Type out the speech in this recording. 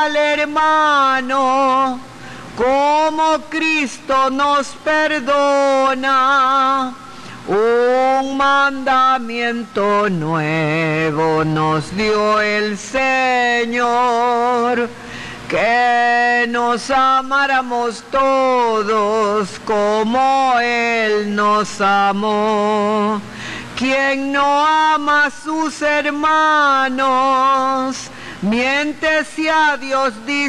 al hermano, como Cristo nos perdona. Un mandamiento nuevo nos dio el Señor, que nos amáramos todos como Él nos amó. Quien no ama a sus hermanos, miente si a Dios dice